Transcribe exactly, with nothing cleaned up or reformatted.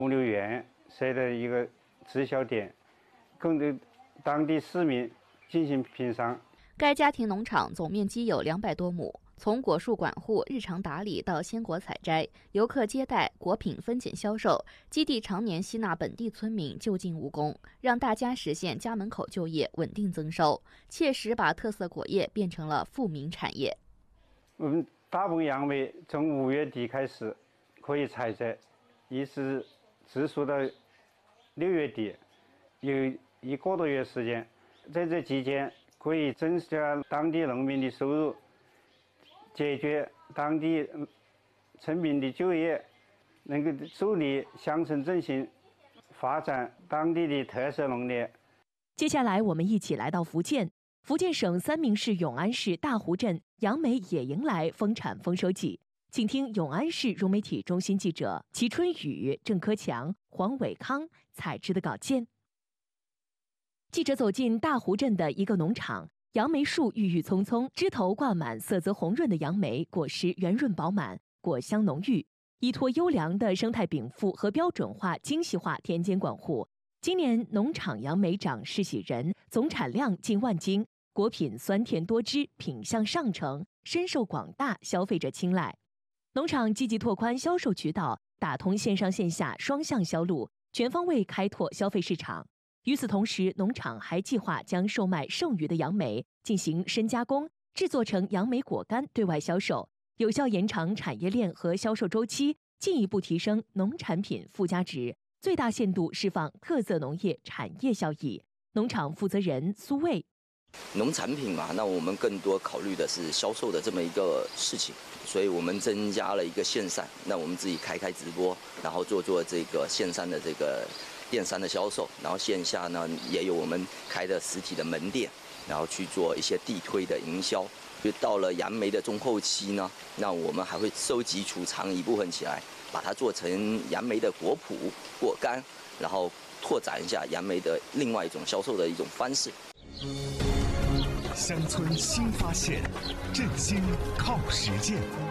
物流园设的一个直销点，供对当地市民进行品尝。 该家庭农场总面积有两百多亩，从果树管护、日常打理到鲜果采摘、游客接待、果品分拣销售，基地常年吸纳本地村民就近务工，让大家实现家门口就业、稳定增收，切实把特色果业变成了富民产业。 我们大棚杨梅从五月底开始可以采摘，一直直输到六月底，有一个多月时间。在这期间，可以增加当地农民的收入，解决当地村民的就业，能够助力乡村振兴，发展当地的特色农业。 接下来，我们一起来到福建。福建省三明市永安市大湖镇杨梅也迎来丰产丰收季，请听永安市融媒体中心记者齐春雨、郑科强、黄伟康采制的稿件。记者走进大湖镇的一个农场，杨梅树郁郁葱葱，枝头挂满色泽红润的杨梅，果实圆润饱满，果香浓郁。依托优良的生态禀赋和标准化、精细化田间管护，今年农场杨梅长势喜人，总产量近万斤，果品酸甜多汁，品相上乘，深受广大消费者青睐。农场积极拓宽销售渠道，打通线上线下双向销路，全方位开拓消费市场。与此同时，农场还计划将售卖剩余的杨梅进行深加工，制作成杨梅果干对外销售，有效延长产业链和销售周期，进一步提升农产品附加值，最大限度释放特色农业产业效益。农场负责人苏卫： 农产品嘛，那我们更多考虑的是销售的这么一个事情，所以我们增加了一个线上，那我们自己开开直播，然后做做这个线上的这个电商的销售，然后线下呢也有我们开的实体的门店，然后去做一些地推的营销。就到了杨梅的中后期呢，那我们还会收集储藏一部分起来，把它做成杨梅的果脯、果干，然后拓展一下杨梅的另外一种销售的一种方式。 乡村新发现，振兴靠实践。